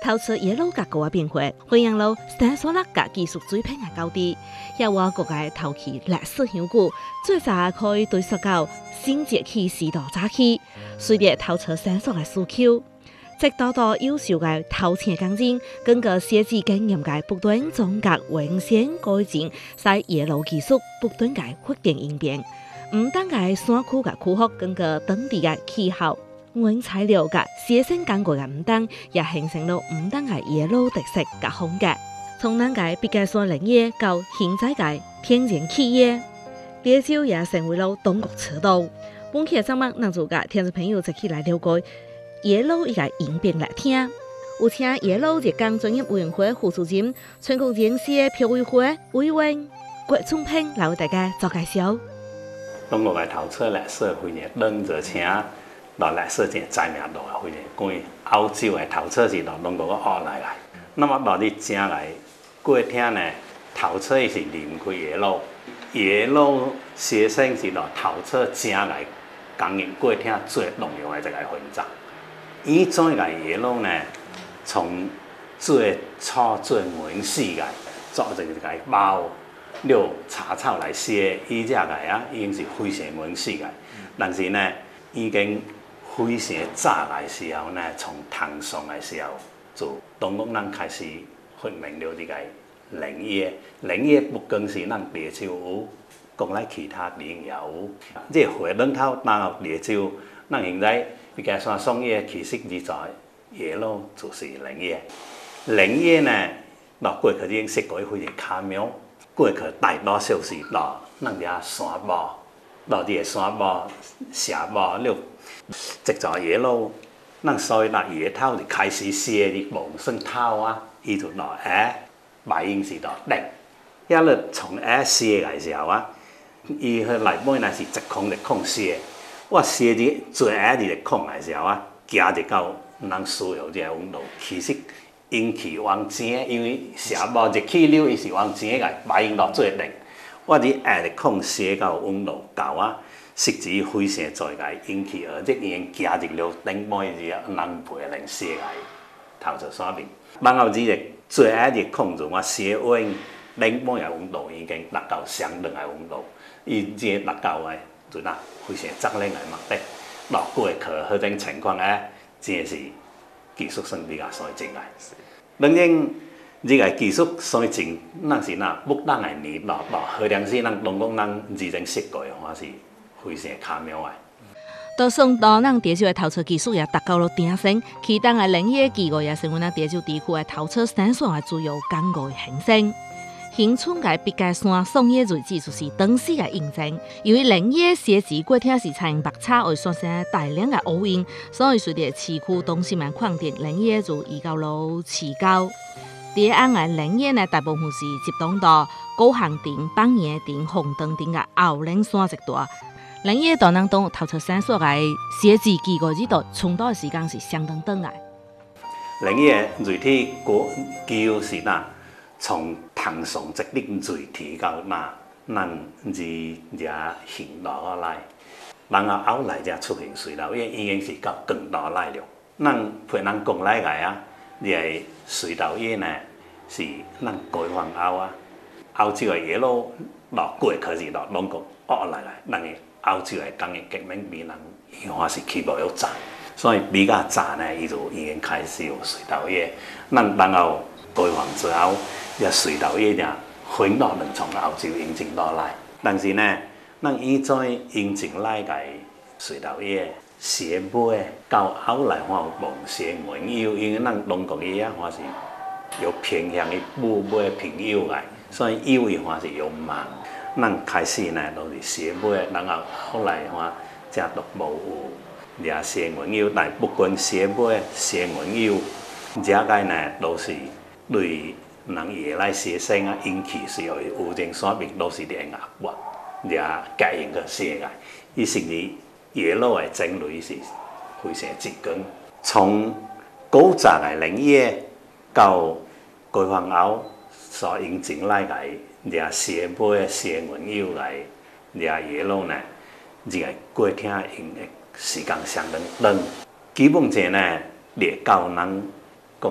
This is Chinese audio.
透彻野路甲国变化，惠阳路三所六甲技术水平嘅高低，也话国界头期历史悠久，最早可以对溯到新石器时代早期，随着透彻三所嘅需求。直到优秀嘅头前钢筋，更加设置经验嘅不断总结完善改进，使野路技术不断嘅发展应变。唔单嘅山区嘅区域，更加当地嘅气候、原材料嘅写生感觉嘅唔同，也形成了唔同嘅野路特色嘅风格。从咱嘅毕加索林业到现在嘅天然企业，烈酒也成为了中国车道。本期嘅节目，咱就甲听众朋友一起来了解野路伊个演变来听。有请野路日港专业委员会副主任、全国人事评委会委员郭聪平来为大家做介绍。 中国嘅头车历史非常长，而且到历史真知名度非常高。欧洲嘅头车是到中国学来嘅，那么到你正来过听呢，头车是离唔开野路，野路学生是到头车正来供应过听最重要嘅一个分站。以前嘅野路呢，从最初最原始嘅做一个包。用茶草来写，伊只个啊已经是非常原始个，但是呢，已经非常早个时候呢，从唐宋个时候，就中国人开始发明了这个林业。林业不光是咱烈酒有，国内其他地方也有。这回龙头打入烈酒，咱现在比较算商业，其实是在野路就是林业。林业呢，到过去已经设计非常巧妙。过去大多数是到咱遐山坡，到这个山坡、斜坡了，一座野路，咱所以那野头就开始写的毛算头啊，伊就到白英是到顶，遐了从写的时候啊，伊去内面那是一空写，我写的最的空的时候啊，加入到咱需要这个温度，其实。引起往前，因为斜坡热气流伊是往前个白引到最顶，我伫下的空写到温度高啊，实质非常在个引起，而且已经加入了顶面一个南北的零写个头着山面，然后这个最下的空就我写完顶面的温度已经达到相当的温度，伊这达到个就那非常热冷的目的，落过去迄种情况真是。技术上比较先进来，当然，这个技术先进，咱是不当的年到好像是咱中国人之前设计的话是非常巧妙的。 到宋代，咱地州的头车技术也达到了顶峰，其他的林业技术也成为咱地州地区的头车生产的主要工具形成。新村嘅毕加山送业瑞技术是当时嘅印证，由于林业设置过听是采用白叉为产生大量嘅乌云，所以随着市区东西慢矿电林业就移到了市郊。第一案嘅林业呢，大部分是集中到高行顶、板叶顶、红灯顶嘅后岭山一带。林业当当中头出山所嘅设置技术呢度冲到嘅时间是相当短嘅。 林业瑞体国技术是从唐宋直领水提到咱这现代来，然后后来才出现水稻业，已经是到更大来了。咱陪咱讲来个这个水稻业呢，是咱解放后欧洲的野路落过去是落中国学来个，咱的欧洲的工业革命比咱伊话是起步要早，所以比较早呢，伊就已经开始有水稻业。咱然后解放之后。也水稻业呢，很多人从欧洲引进到来，但是呢，咱以前引进来个水稻业，鞋尾到后来话有望鞋原有，因为咱中国业话是有偏向于布尾平有个，所以有的话是有慢。咱开始呢都是鞋尾，然后后来话才都无有掠鞋原有，但不管鞋尾、鞋原有，这个呢都是对。人也来写生引起是由有种山面都是连压迫，也改用个写个，伊甚至野路的种类是非常之高。从古早的林业到解放后所引进来个，掠写尾、写原有个掠野路呢，这个过听用的时间相当长，基本上呢，列到咱